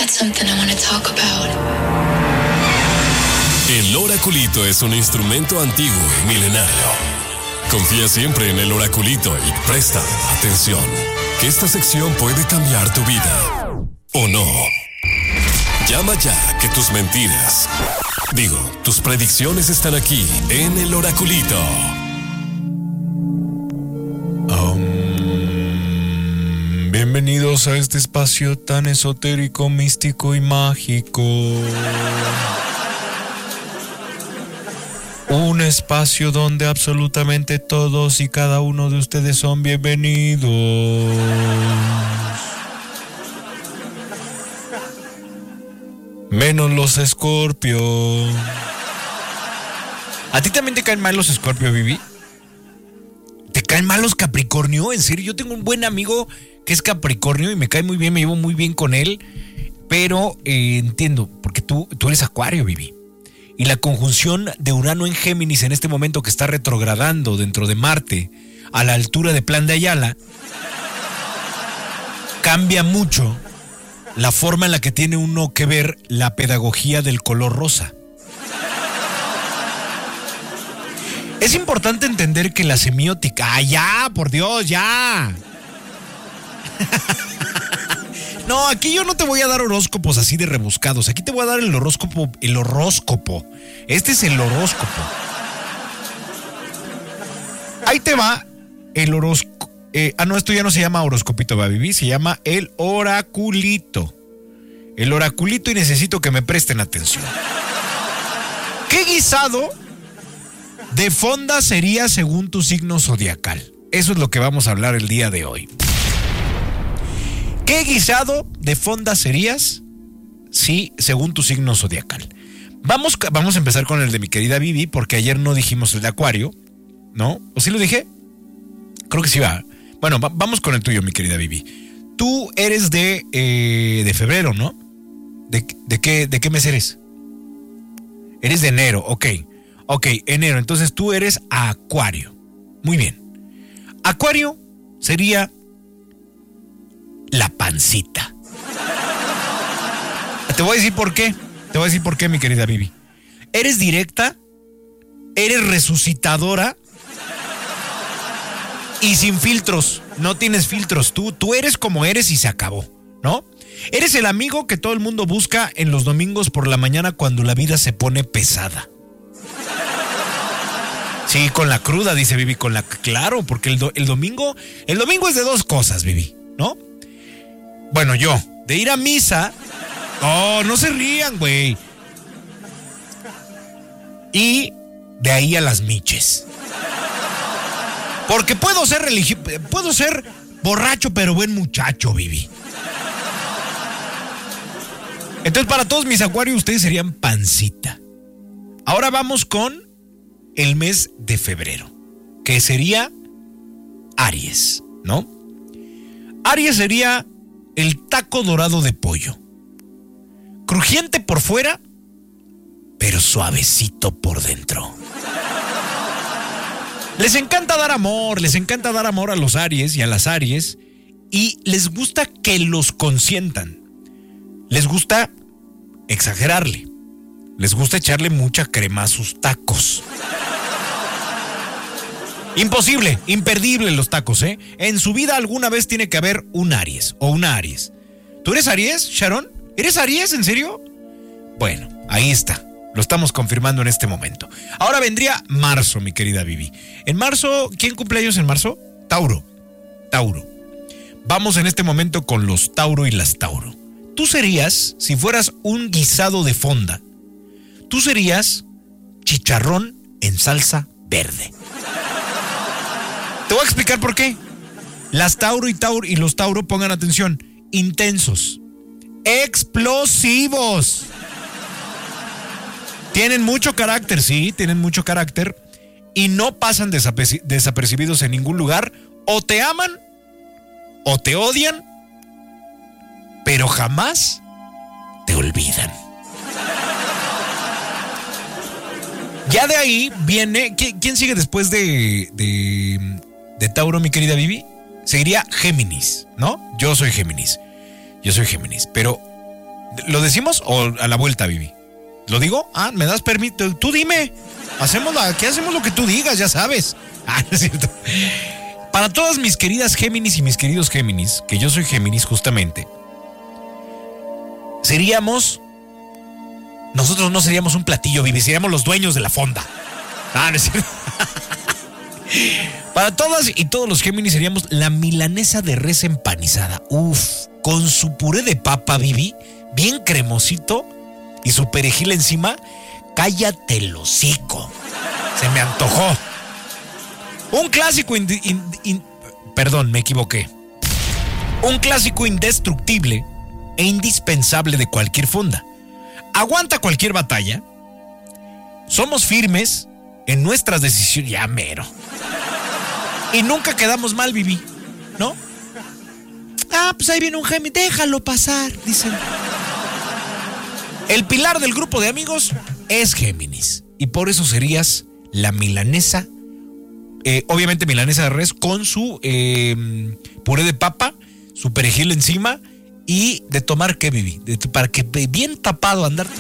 got something I want to talk about. El oraculito es un instrumento antiguo y milenario. Confía siempre en el oraculito y presta atención, que esta sección puede cambiar tu vida. ¿O no? Llama ya, que tus mentiras, tus predicciones están aquí en el oraculito. Bienvenidos a este espacio tan esotérico, místico y mágico. Un espacio donde absolutamente todos y cada uno de ustedes son bienvenidos. Menos los Escorpio. ¿A ti también te caen mal los Escorpio, Vivi? ¿Te caen mal los Capricornio? En serio, yo tengo un buen amigo que es Capricornio y me cae muy bien, me llevo muy bien con él. Pero entiendo, porque tú eres Acuario, Vivi. Y la conjunción de Urano en Géminis en este momento que está retrogradando dentro de Marte a la altura de Plan de Ayala cambia mucho la forma en la que tiene uno que ver la pedagogía del color rosa. Es importante entender que la semiótica... ¡Ah, ya! ¡Por Dios, ya! No, aquí yo no te voy a dar horóscopos así de rebuscados. Aquí te voy a dar el horóscopo. Este es el horóscopo. Ahí te va el horóscopo. No, esto ya no se llama horoscopito, va a vivir. Se llama el oraculito. El oraculito, y necesito que me presten atención. ¿Qué guisado de fonda sería según tu signo zodiacal? Eso es lo que vamos a hablar el día de hoy. ¿Qué guisado de fonda serías? Sí, según tu signo zodiacal. Vamos a empezar con el de mi querida Vivi, porque ayer no dijimos el de Acuario, ¿no? ¿O sí lo dije? Creo que sí va. Bueno, vamos con el tuyo, mi querida Vivi. Tú eres de febrero, ¿no? ¿De qué mes eres? Eres de enero, ok, enero. Entonces tú eres Acuario. Muy bien. Acuario sería la pancita. Te voy a decir por qué. Mi querida Vivi. Eres directa, eres resucitadora y sin filtros. No tienes filtros. Tú eres como eres y se acabó, ¿no? Eres el amigo que todo el mundo busca en los domingos por la mañana cuando la vida se pone pesada. Sí, con la cruda, dice Vivi, claro, porque el domingo es de dos cosas, Vivi, ¿no? Bueno, yo, de ir a misa. Oh, no se rían, güey. Y de ahí a las miches. Porque puedo ser borracho, pero buen muchacho, Vivi. Entonces, para todos mis acuarios, ustedes serían pancita. Ahora vamos con el mes de febrero, que sería Aries, ¿no? Aries sería el taco dorado de pollo. Crujiente por fuera, pero suavecito por dentro. Les encanta dar amor a los Aries y a las Aries, y les gusta que los consientan. Les gusta exagerarle. Les gusta echarle mucha crema a sus tacos. Imposible, imperdible los tacos, ¿eh? En su vida alguna vez tiene que haber un Aries o una Aries. ¿Tú eres Aries, Sharon? ¿Eres Aries, en serio? Bueno, ahí está. Lo estamos confirmando en este momento. Ahora vendría marzo, mi querida Vivi. En marzo, ¿quién cumple años en marzo? Tauro. Vamos en este momento con los Tauro y las Tauro. Tú serías, si fueras un guisado de fonda, tú serías chicharrón en salsa verde. Te voy a explicar por qué. Las Tauro y los Tauro, pongan atención, intensos, explosivos. Tienen mucho carácter, sí, tienen mucho carácter y no pasan desapercibidos en ningún lugar. O te aman o te odian, pero jamás te olvidan. Ya de ahí viene, ¿quién sigue después de Tauro, mi querida Vivi? Seguiría Géminis, ¿no? Yo soy Géminis, pero ¿Lo decimos o a la vuelta, Vivi? ¿Lo digo? ¿Me das permiso? Tú dime. Aquí hacemos lo que tú digas, ya sabes. No es cierto. Para todas mis queridas Géminis y mis queridos Géminis, que yo soy Géminis justamente, nosotros no seríamos un platillo, Vivi, seríamos los dueños de la fonda. No es cierto. Para todas y todos los Géminis seríamos la milanesa de res empanizada. Con su puré de papa, Vivi, bien cremosito y su perejil encima. Cállate el hocico. Se me antojó. Un clásico perdón, me equivoqué. Un clásico indestructible e indispensable de cualquier fonda. Aguanta cualquier batalla. Somos firmes en nuestras decisiones. Ya mero. Y nunca quedamos mal, Vivi, ¿no? Pues ahí viene un Géminis, déjalo pasar, dicen. El pilar del grupo de amigos es Géminis. Y por eso serías la milanesa. Obviamente milanesa de res con su puré de papa, su perejil encima y de tomar, ¿qué, Vivi? Para que bien tapado andar